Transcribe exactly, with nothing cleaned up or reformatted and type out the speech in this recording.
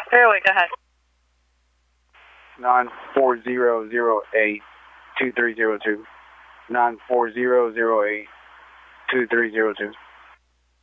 Fairway, go ahead. nine four zero zero eight two three zero two. nine four zero zero eight two three zero two.